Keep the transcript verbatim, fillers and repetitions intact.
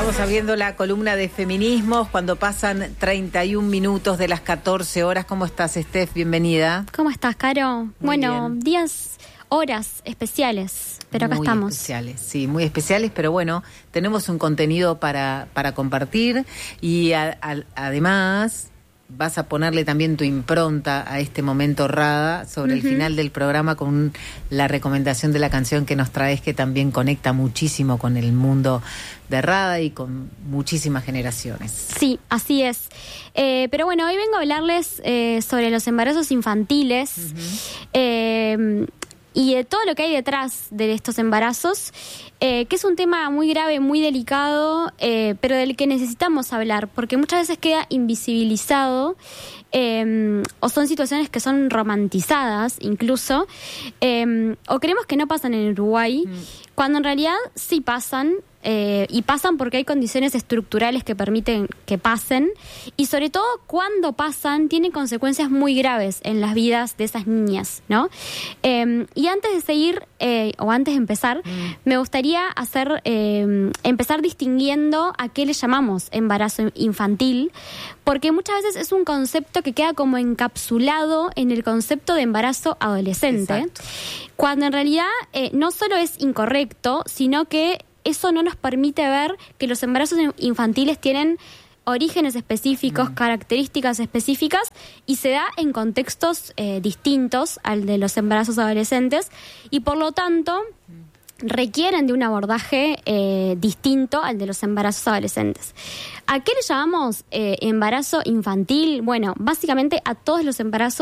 Estamos abriendo la columna de feminismos cuando pasan treinta y un minutos de las catorce horas. ¿Cómo estás, Steph? Bienvenida. ¿Cómo estás, Caro? Muy bueno, bien. días, horas especiales, pero acá muy estamos. Muy especiales, sí, muy especiales, pero bueno, tenemos un contenido para, para compartir y a, a, además vas a ponerle también tu impronta a este momento, Rada, sobre uh-huh. el final del programa con la recomendación de la canción que nos traes, que también conecta muchísimo con el mundo de Rada y con muchísimas generaciones. Sí, así es. Eh, pero bueno, hoy vengo a hablarles eh, sobre los embarazos infantiles. Uh-huh. Eh, y de todo lo que hay detrás de estos embarazos, eh, que es un tema muy grave, muy delicado, eh, pero del que necesitamos hablar, porque muchas veces queda invisibilizado, eh, o son situaciones que son romantizadas incluso, eh, o creemos que no pasan en Uruguay, mm. cuando en realidad sí pasan, eh, y pasan porque hay condiciones estructurales que permiten que pasen, y sobre todo cuando pasan tienen consecuencias muy graves en las vidas de esas niñas, ¿no? Eh, y antes de seguir, eh, o antes de empezar, mm. me gustaría hacer eh, empezar distinguiendo a qué le llamamos embarazo infantil, porque muchas veces es un concepto que queda como encapsulado en el concepto de embarazo adolescente, Exacto. cuando en realidad eh, no solo es incorrecto, sino que eso no nos permite ver que los embarazos infantiles tienen orígenes específicos, mm. características específicas, y se da en contextos eh, distintos al de los embarazos adolescentes, y por lo tanto requieren de un abordaje eh, distinto al de los embarazos adolescentes. ¿A qué le llamamos eh, embarazo infantil? Bueno, básicamente a todos los embarazos